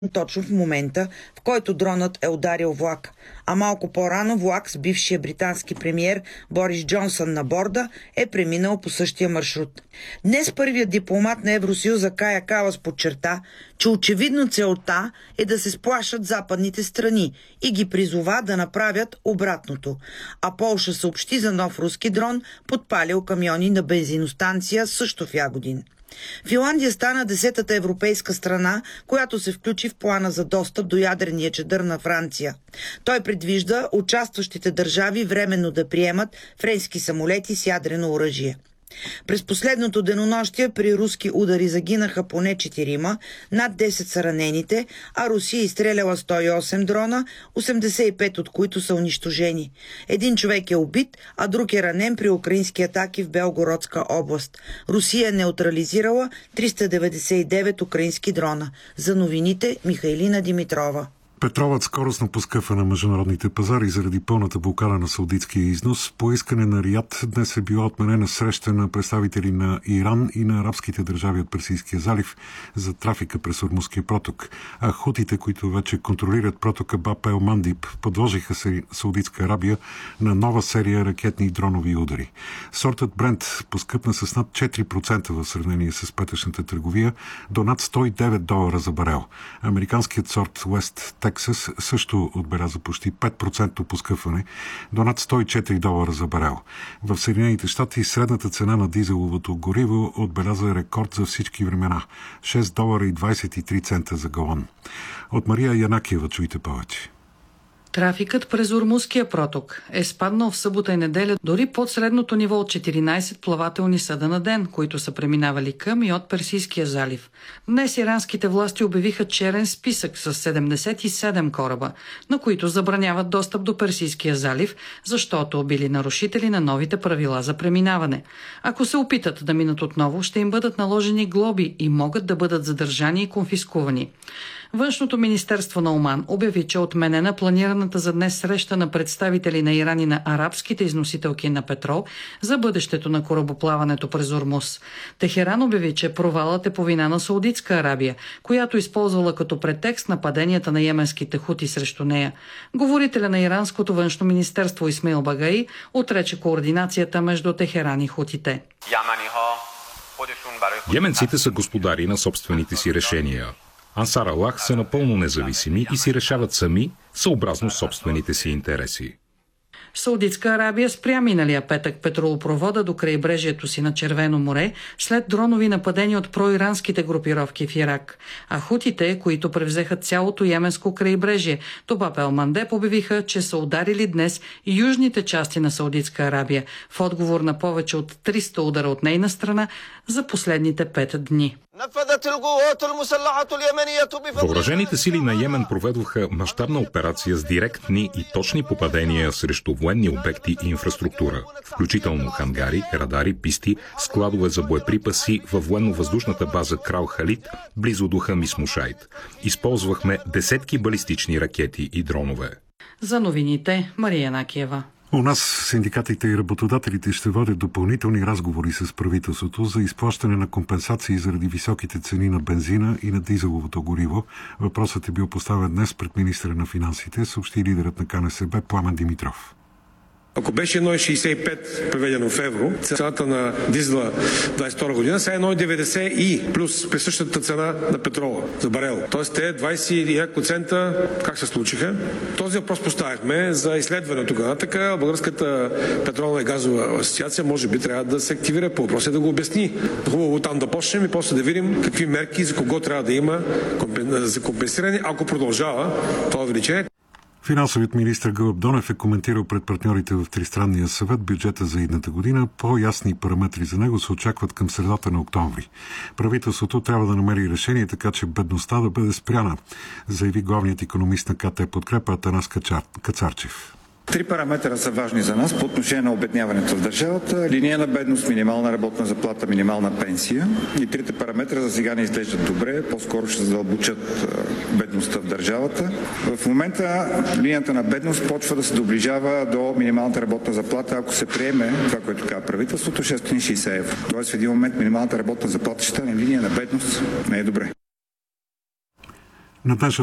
точно в момента, в който дронът е ударил влак. А малко по-рано влак с бившия британски премиер Борис Джонсън на борда е преминал по същия маршрут. Днес първият дипломат на Евросъюза Кая Калас подчерта, че очевидно целта е да се сплашат западните страни и ги призова да направят обратното. А Полша съобщи за нов руски дрон, подпалил камиони на бензиностанция също в Ягодин. Финландия стана 10-та европейска страна, която се включи в плана за достъп до ядрения чадър на Франция. Той предвижда участващите държави временно да приемат френски самолети с ядрено оръжие. През последното денонощие при руски удари загинаха поне 4, над 10 са ранените, а Русия изстреляла 108 дрона, 85 от които са унищожени. Един човек е убит, а друг е ранен при украински атаки в Белгородска област. Русия е неутрализирала 399 украински дрона. За новините Михайлина Димитрова. Петролът скоростно поскъпва на международните пазари заради пълната блокада на саудитския износ. По искане на Риад днес е била отменена среща на представители на Иран и на арабските държави от Персийския залив за трафика през Ормузския проток. А хутите, които вече контролират протока Баб ел Мандиб, подложиха Саудитска Арабия на нова серия ракетни и дронови удари. Сортът Брент поскъпна с над 4% в сравнение с петъчната търговия до над $109 за барел. Американският сорт West Тексас също отбеляза почти 5% поскъпване до над $104 за барел. В Съединените щати средната цена на дизеловото гориво отбеляза рекорд за всички времена – $6.23 за галон. От Мария Янакиева чуйте повече. Трафикът през Ормузския проток е спаднал в събота и неделя дори под средното ниво от 14 плавателни съда на ден, които са преминавали към и от Персийския залив. Днес иранските власти обявиха черен списък с 77 кораба, на които забраняват достъп до Персийския залив, защото били нарушители на новите правила за преминаване. Ако се опитат да минат отново, ще им бъдат наложени глоби и могат да бъдат задържани и конфискувани. Външното министерство на Оман обяви, че отменена планираната за днес среща на представители на Иран и на арабските износителки на петрол за бъдещето на корабоплаването през Ормуз. Техеран обяви, че провалът е по вина на Саудитска Арабия, която използвала като претекст нападенията на йеменските хути срещу нея. Говорителя на иранското външно министерство Исмаил Багаи отрече координацията между Техеран и хутите. Йеменците са господари на собствените си решения. Ансар Аллах са напълно независими и си решават сами, съобразно собствените си интереси. Саудитска Арабия спря миналия петък петролопровода до крайбрежието си на Червено море след дронови нападения от проиранските групировки в Ирак. А хутите, които превзеха цялото йеменско крайбрежие до Баб ел Мандеб, обявиха, че са ударили днес и южните части на Саудитска Арабия в отговор на повече от 300 удара от нейна страна за последните 5 дни. Въоръжените сили на Йемен проведоха мащабна операция с директни и точни попадения срещу военни обекти и инфраструктура, включително хангари, радари, писти, складове за боеприпаси във военно-въздушната база Крал Халид, близо до Хамис Мушайд. Използвахме десетки балистични ракети и дронове. За новините Мария Накиева. У нас синдикатите и работодателите ще водят допълнителни разговори с правителството за изплащане на компенсации заради високите цени на бензина и на дизеловото гориво. Въпросът е бил поставен днес пред министъра на финансите, съобщи лидерът на КНСБ Пламен Димитров. Ако беше 1,65 преведено в евро, цената на дизела 22 година, сега е 1,90 и плюс присъщата цена на петрола за барел. Тоест те 20% как се случиха? Този въпрос поставихме за изследване тогава. Така Българската петролна и газова асоциация може би трябва да се активира по въпроса, да го обясни. Хубаво там да почнем и после да видим какви мерки за кого трябва да има за компенсиране, ако продължава това увеличение. Финансовият министър Гълъб Донев е коментирал пред партньорите в Тристранния съвет бюджета за идната година. По-ясни параметри за него се очакват към средата на октомври. Правителството трябва да намери решение, така че бедността да бъде спряна, заяви главният икономист на КТ Подкрепа Атанас Кацарчев. Три параметъра са важни за нас по отношение на обедняването в държавата. Линия на бедност, минимална работна заплата, минимална пенсия. И трите параметра за сега не изглеждат добре, по-скоро ще задълбочат бедността в държавата. В момента линията на бедност почва да се доближава до минималната работна заплата, ако се приеме това, което казва правителството, 660 евро. Тоест в един момент минималната работна заплата ще стане линия на бедност. Не е добре. Наташа